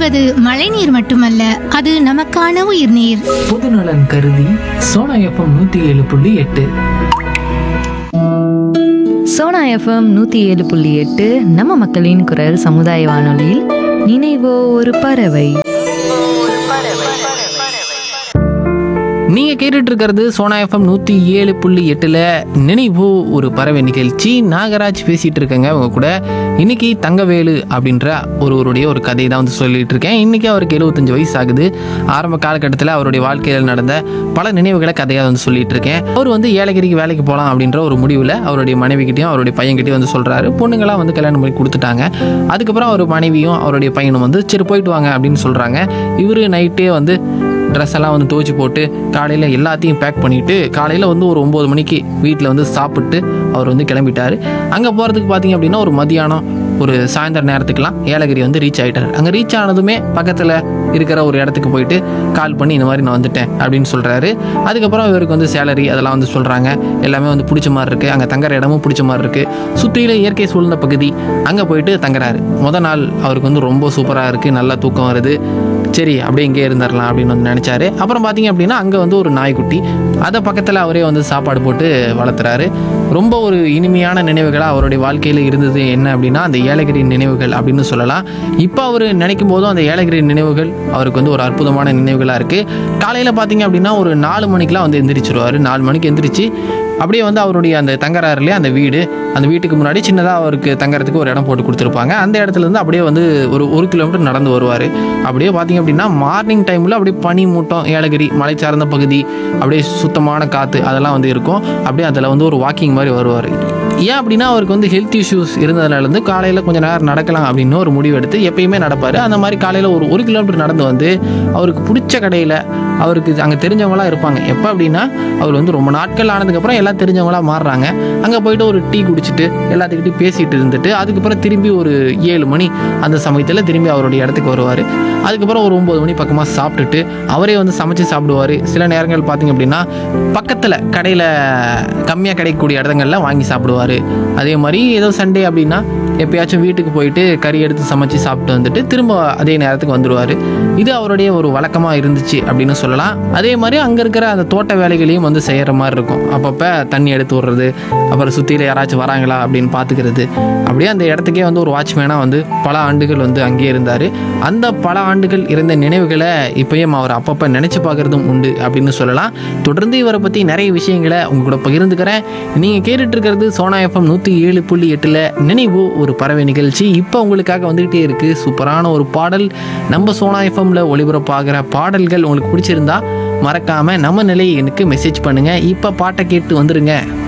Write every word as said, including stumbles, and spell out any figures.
என்பது மழைநீர் மட்டுமல்ல, அது நமக்கான உயிர்நீர். பொதுநலன் கருதி சோனா எஃப்எம் நூத்தி ஏழு புள்ளி எட்டு. சோனா எஃப்எம் நூற்றி ஏழு புள்ளி எட்டு நம்ம மக்களின் குரல் சமுதாய வானொலியில் நினைவோ ஒரு பறவை. நீங்க கேட்டுட்டு இருக்கிறது சோனா எஃப்எம் நூத்தி ஏழு புள்ளி எட்டுல நினைவு ஒரு பறவை நிகழ்ச்சி. நாகராஜ் பேசிட்டு இருக்கேங்க உங்க கூட. இன்னைக்கு தங்கவேலு அப்படின்ற ஒருவருடைய ஒரு கதையை தான் வந்து சொல்லிட்டு இருக்கேன். இன்னைக்கு அவருக்கு எழுபத்தஞ்சு வயசு ஆகுது. ஆரம்ப காலகட்டத்தில் அவருடைய வாழ்க்கையில் நடந்த பல நினைவுகளை கதையாக வந்து சொல்லிட்டு இருக்கேன். அவர் வந்து ஏலகிரிக்கு வேலைக்கு போகலாம் அப்படின்ற ஒரு முடிவில் அவருடைய மனைவிக்கிட்டையும் அவருடைய பையன்கிட்டையும் வந்து சொல்றாரு. பொண்ணுங்களாம் வந்து கல்யாணம் பண்ணி கொடுத்துட்டாங்க. அதுக்கப்புறம் அவர் மனைவியும் அவருடைய பையனும் வந்து சரி போயிட்டு வாங்க அப்படின்னு சொல்றாங்க. இவரு நைட்டே வந்து ட்ரெஸ் எல்லாம் வந்து துவச்சி போட்டு காலையில் எல்லாத்தையும் பேக் பண்ணிவிட்டு காலையில் வந்து ஒரு ஒம்பது மணிக்கு வீட்டில் வந்து சாப்பிட்டு அவர் வந்து கிளம்பிட்டார். அங்கே போகிறதுக்கு பார்த்தீங்க அப்படின்னா ஒரு மதியானம் ஒரு சாயந்தர நேரத்துக்குலாம் ஏலகிரி வந்து ரீச் ஆகிட்டார். அங்கே ரீச் ஆனதுமே பக்கத்தில் இருக்கிற ஒரு இடத்துக்கு போயிட்டு கால் பண்ணி இந்த மாதிரி நான் வந்துட்டேன் அப்படின்னு சொல்கிறாரு. அதுக்கப்புறம் இவருக்கு வந்து சேலரி அதெல்லாம் வந்து சொல்கிறாங்க. எல்லாமே வந்து பிடிச்ச மாதிரி இருக்குது. அங்கே தங்குற இடமும் பிடிச்ச மாதிரி இருக்குது. சுற்றியில் இயற்கை சூழ்ந்த பகுதி. அங்கே போயிட்டு தங்குறாரு. முத நாள் அவருக்கு வந்து ரொம்ப சூப்பராக இருக்குது. நல்லா தூக்கம் வருது. சரி அப்படியே இங்கே இருந்துடலாம் அப்படின்னு வந்து நினச்சாரு. அப்புறம் பார்த்தீங்க அப்படின்னா அங்கே வந்து ஒரு நாய்க்குட்டி, அதை பக்கத்தில் அவரே வந்து சாப்பாடு போட்டு வளர்த்துறாரு. ரொம்ப ஒரு இனிமையான நினைவுகளாக அவருடைய வாழ்க்கையில் இருந்தது என்ன அப்படின்னா அந்த ஏலகிரி நினைவுகள் அப்படின்னு சொல்லலாம். இப்போ அவர் நினைக்கும் போதும் அந்த ஏலகிரி நினைவுகள் அவருக்கு வந்து ஒரு அற்புதமான நினைவுகளாக இருக்குது. காலையில் பார்த்தீங்க அப்படின்னா ஒரு நாலு மணிக்கெலாம் வந்து எந்திரிச்சிருவார். நாலு மணிக்கு எந்திரிச்சு அப்படியே வந்து அவருடைய அந்த தங்குறாருலேயே அந்த வீடு, அந்த வீட்டுக்கு முன்னாடி சின்னதாக அவருக்கு தங்குறதுக்கு ஒரு இடம் போட்டு கொடுத்துருப்பாங்க. அந்த இடத்துலேருந்து அப்படியே வந்து ஒரு ஒரு கிலோமீட்டர் நடந்து வருவார். அப்படியே பார்த்தீங்க அப்படின்னா மார்னிங் டைமில் அப்படியே பனி மூட்டம், ஏலகிரி மலை சார்ந்த பகுதி, அப்படியே சுத்தமான காற்று அதெல்லாம் வந்து இருக்கும். அப்படியே அதில் வந்து ஒரு வாக்கிங் மாதிரி வருவார். ஏன் அப்படின்னா அவருக்கு வந்து ஹெல்த் இஷ்யூஸ் இருந்ததுனாலேருந்து காலையில் கொஞ்சம் நேரம் நடக்கலாம் அப்படின்னு ஒரு முடிவு எடுத்து எப்பயுமே நடப்பார். அந்த மாதிரி காலையில் ஒரு ஒரு கிலோமீட்டர் நடந்து வந்து அவருக்கு பிடிச்ச கடையில் அவருக்கு அங்கே தெரிஞ்சவங்களாம் இருப்பாங்க. எப்போ அப்படின்னா அவர் வந்து ரொம்ப நாட்கள் ஆனதுக்கப்புறம் எல்லாம் தெரிஞ்சவங்களாக மாறுறாங்க. அங்கே போயிட்டு ஒரு டீ குடிச்சிட்டு எல்லாத்துக்கிட்டையும் பேசிகிட்டு இருந்துட்டு அதுக்கப்புறம் திரும்பி ஒரு ஏழு மணி அந்த சமயத்தில் திரும்பி அவருடைய இடத்துக்கு வருவார். அதுக்கப்புறம் ஒரு ஒம்பது மணி பக்கமாக சாப்பிட்டுட்டு அவரே வந்து சமைச்சு சாப்பிடுவார். சில நேரங்கள் பார்த்திங்க அப்படின்னா பக்கத்தில் கடையில் கம்மியாக கிடைக்கக்கூடிய இடங்கள்ல வாங்கி சாப்பிடுவார். அதே மாதிரி ஏதோ சண்டே அப்படின்னா எப்பயாச்சும் வீட்டுக்கு போயிட்டு கறி எடுத்து சமைச்சு சாப்பிட்டு வந்துட்டு திரும்ப அதே நேரத்துக்கு வந்துடுவார். இது அவருடைய ஒரு வழக்கமாக இருந்துச்சு அப்படின்னு சொல்லலாம். அதே மாதிரி அங்கே இருக்கிற அந்த தோட்ட வேலைகளையும் வந்து செய்கிற மாதிரி இருக்கும். அப்பப்போ தண்ணி எடுத்து விடுறது, அப்புறம் சுற்றியில் யாராச்சும் வராங்களா அப்படின்னு பார்த்துக்கிறது. அப்படியே அந்த இடத்துக்கே வந்து ஒரு வாட்ச்மேனாக வந்து பல ஆண்டுகள் வந்து அங்கேயே இருந்தார். அந்த பல ஆண்டுகள் இருந்த நினைவுகளை இப்பயும் அவர் அப்பப்போ நினச்சி பார்க்குறதும் உண்டு அப்படின்னு சொல்லலாம். தொடர்ந்து இவரை பற்றி நிறைய விஷயங்களை உங்க கூட பகிர்ந்துக்கிறேன். நீங்கள் கேட்டுட்டு இருக்கிறது சோனா எஃப்எம் நூற்றி ஏழு புள்ளி எட்டில் நினைவு ஒரு பறவை நிகழ்ச்சி. இப்போ உங்களுக்காக வந்துகிட்டே இருக்குது சூப்பரான ஒரு பாடல். நம்ம சோனா எஃப்எம்ல ஒளிபரப்பாகிற பாடல்கள் உங்களுக்கு பிடிச்சிருந்தா மறக்காமல் நம்ம நிலையை எனக்கு மெசேஜ் பண்ணுங்கள். இப்போ பாட்டை கேட்டு வந்துருங்க.